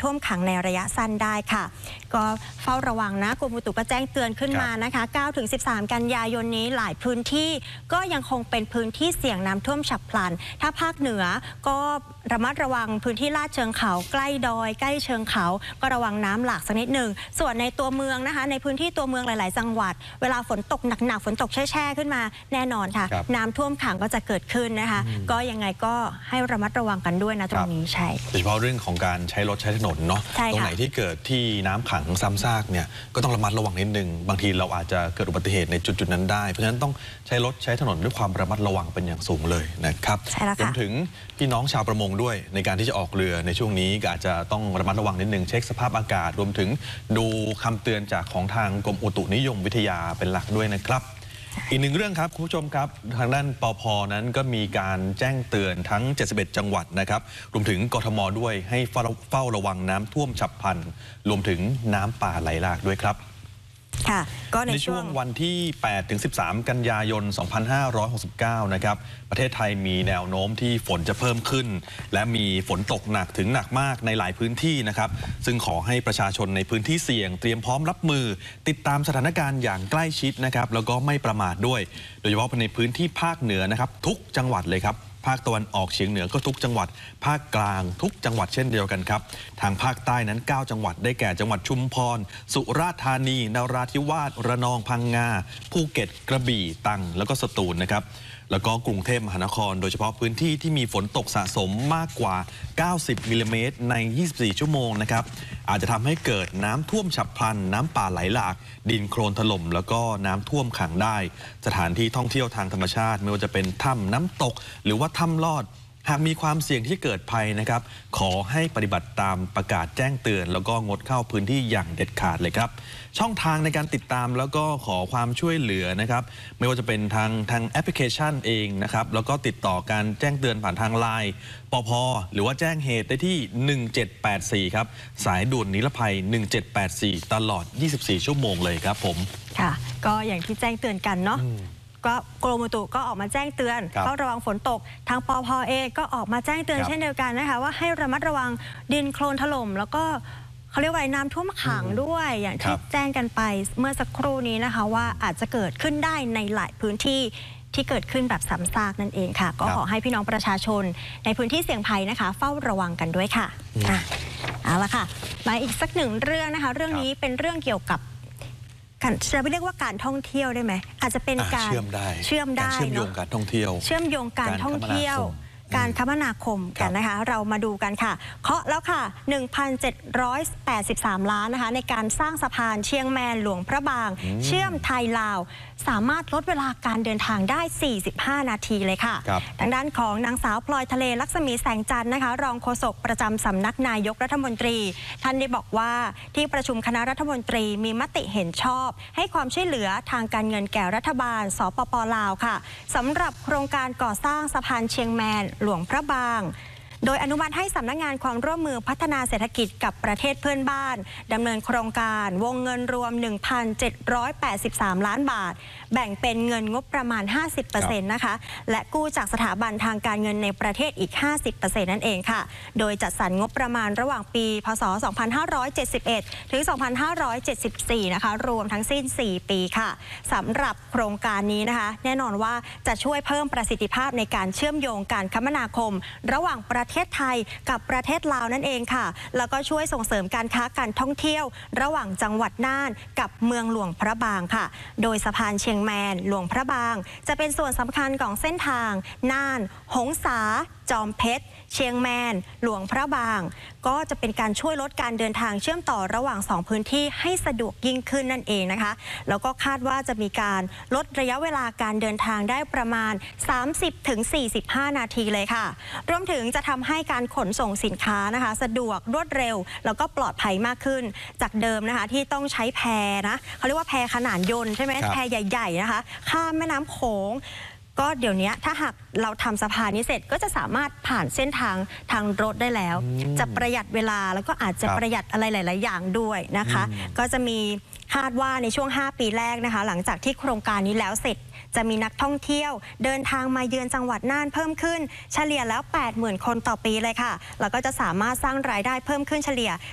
ท่วมขังในระยะสั้นได้ค่ะก็เฝ้าระวังนะกรมอุตุก็แจ้งเตือนขึ้นมานะคะ 9-13 กันยายนนี้หลายพื้นที่ก็ยังคงเป็นพื้นที่เสี่ยงน้ำท่วมฉับพลันถ้าภาคเหนือก็ระมัดระวังพื้นที่ลาดเชิงเขาใกล้ดอยใกล้เชิงเขาก็ระวังน้ำหลากสักนิดหนึ่งส่วนในตัวเมืองนะคะในพื้นที่ตัวเมืองหลายๆจังหวัดเวลาฝนตกหนักๆฝนตกแช่ๆขึ้นมาแน่นอนค่ะน้ำท่วมขังก็จะเกิดขึ้นนะคะก็ยังไงก็ให้ระมัดระวังกันด้วยนะตรงนี้ใช่โดยเฉพาะเรื่องของการใช้รถใช้ถนนเนาะตรงไหนที่เกิดที่น้ำขังซ้ำซากเนี่ยก็ต้องระมัดระวังนิดนึงบางทีเราอาจจะเกิดอุบัติเหตุในจุดนั้นได้เพราะฉะนั้นต้องใช้รถใช้ถนนด้วยความระมัดระวังเป็นอย่างสูงเลยนะครับรวมถึงพี่น้องชาวประมงด้วยในการที่จะออกเรือในช่วงนี้ก็อาจจะต้องระมัดระวังนิดนึงเช็คสภาพอากาศรวมถึงดูคำเตือนจากของทางกรมอุตุนิยมวิทยาเป็นหลักด้วยนะครับอีกหนึ่งเรื่องครับคุณผู้ชมครับทางด้านปภ.นั้นก็มีการแจ้งเตือนทั้ง71จังหวัดนะครับรวมถึงกทม.ด้วยให้เฝ้าระวังน้ำท่วมฉับพลันรวมถึงน้ำป่าไหลหลากด้วยครับค่ะก็ในช่วงวันที่ 8-13 กันยายน 2569 นะครับประเทศไทยมีแนวโน้มที่ฝนจะเพิ่มขึ้นและมีฝนตกหนักถึงหนักมากในหลายพื้นที่นะครับซึ่งขอให้ประชาชนในพื้นที่เสี่ยงเตรียมพร้อมรับมือติดตามสถานการณ์อย่างใกล้ชิดนะครับแล้วก็ไม่ประมาทด้วยโดยเฉพาะในพื้นที่ภาคเหนือนะครับทุกจังหวัดเลยครับภาคตะวันออกเฉียงเหนือก็ทุกจังหวัดภาคกลางทุกจังหวัดเช่นเดียวกันครับทางภาคใต้นั้น9จังหวัดได้แก่จังหวัดชุมพรสุราษฎร์ธานีนราธิวาสระนองพังงาภูเก็ตกระบี่ตรังแล้วก็สตูลนะครับแล้วก็กรุงเทพมหานครโดยเฉพาะพื้นที่ที่มีฝนตกสะสมมากกว่า90มิลลิเมตรใน24ชั่วโมงนะครับอาจจะทำให้เกิดน้ำท่วมฉับพลันน้ำป่าไหลหลากดินโคลนถล่มแล้วก็น้ำท่วมขังได้สถานที่ท่องเที่ยวทางธรรมชาติไม่ว่าจะเป็นถ้ำน้ำตกหรือว่าถ้ำลอดหากมีความเสี่ยงที่เกิดภัยนะครับขอให้ปฏิบัติตามประกาศแจ้งเตือนแล้วก็งดเข้าพื้นที่อย่างเด็ดขาดเลยครับช่องทางในการติดตามแล้วก็ขอความช่วยเหลือนะครับไม่ว่าจะเป็นทางแอปพลิเคชันเองนะครับแล้วก็ติดต่อการแจ้งเตือนผ่านทางไลน์ปภ.หรือว่าแจ้งเหตุได้ที่1784ครับสายด่วนนิรภัย1784ตลอด24ชั่วโมงเลยครับผมค่ะก็อย่างที่แจ้งเตือนกันเนาะก็กรมอุตุก็ออกมาแจ้งเตือนเฝ้าระวังฝนตกทางปภ.เองก็ออกมาแจ้งเตือนเช่นเดียวกันนะคะว่าให้ระมัดระวังดินโคลนถล่มแล้วก็เขาเรียกว่าน้ำท่วมขังด้วยอย่างที่แจ้งกันไปเมื่อสักครู่นี้นะคะว่าอาจจะเกิดขึ้นได้ในหลายพื้นที่ที่เกิดขึ้นแบบซ้ำซากนั่นเองค่ะก็ขอให้พี่น้องประชาชนในพื้นที่เสี่ยงภัยนะคะเฝ้าระวังกันด้วยค่ะเอาละค่ะมาอีกสักหนึ่งเรื่องนะคะเรื่องนี้เป็นเรื่องเกี่ยวกับจะไม่เรียกว่าการท่องเที่ยวได้ไหมอาจจะเป็นการเชื่อมโยงการท่องเที่ยวเชื่อมโยงการท่องเที่ยวการคมนาคมกันนะคะเรามาดูกันค่ะเคาะแล้วค่ะ 1,783 ล้านนะคะในการสร้างสะพานเชียงแมนหลวงพระบางเชื่อมไทยลาวสามารถลดเวลาการเดินทางได้45นาทีเลยค่ะทางด้านของนางสาวพลอยทะเลลักษมีแสงจันทร์นะคะรองโฆษกประจำสำนักนายกรัฐมนตรีท่านได้บอกว่าที่ประชุมคณะรัฐมนตรีมีมติเห็นชอบให้ความช่วยเหลือทางการเงินแก่รัฐบาลสปป.ลาวค่ะสำหรับโครงการก่อสร้างสะพานเชียงแมนหลวงพระบางโดยอนุมัติให้สำนักงานความร่วมมือพัฒนาเศรษฐกิจกับประเทศเพื่อนบ้านดำเนินโครงการวงเงินรวม 1,783 ล้านบาทแบ่งเป็นเงินงบประมาณ 50% นะคะและกู้จากสถาบันทางการเงินในประเทศอีก 50% นั่นเองค่ะโดยจัดสรรงบประมาณระหว่างปีพศ 2571 ถึง 2574 นะคะรวมทั้งสิ้น 4 ปีค่ะสำหรับโครงการนี้นะคะแน่นอนว่าจะช่วยเพิ่มประสิทธิภาพในการเชื่อมโยงการคมนาคมระหว่างประเทศไทยกับประเทศลาวนั่นเองค่ะแล้วก็ช่วยส่งเสริมการค้าการท่องเที่ยวระหว่างจังหวัดน่านกับเมืองหลวงพระบางค่ะโดยสะพานเชียงแมนหลวงพระบางจะเป็นส่วนสำคัญของเส้นทางน่านหงสาจอมเพชรเชียงแมนหลวงพระบางก็จะเป็นการช่วยลดการเดินทางเชื่อมต่อระหว่าง2พื้นที่ให้สะดวกยิ่งขึ้นนั่นเองนะคะแล้วก็คาดว่าจะมีการลดระยะเวลาการเดินทางได้ประมาณ 30-45 นาทีเลยค่ะรวมถึงจะทำให้การขนส่งสินค้านะคะสะดวกรวดเร็วแล้วก็ปลอดภัยมากขึ้นจากเดิมนะคะที่ต้องใช้แพนะเขาเรียกว่าแพขนานยนต์ใช่ไหมแพใหญ่ๆนะคะข้ามแม่น้ำโขงก็เดี๋ยวนี้ถ้าหากเราทำสะพานนี้เสร็จก็จะสามารถผ่านเส้นทางรถได้แล้วจะประหยัดเวลาแล้วก็อาจจะประหยัดอะไรหลายๆอย่างด้วยนะคะก็จะมีคาดว่าในช่วง5ปีแรกนะคะหลังจากที่โครงการนี้แล้วเสร็จจะมีนักท่องเที่ยวเดินทางมาเยือนจังหวัดน่านเพิ่มขึ้นเฉลี่ยแล้ว 80,000 คนต่อปีเลยค่ะแล้วก็จะสามารถสร้างรายได้เพิ่มขึ้นเฉลี่ย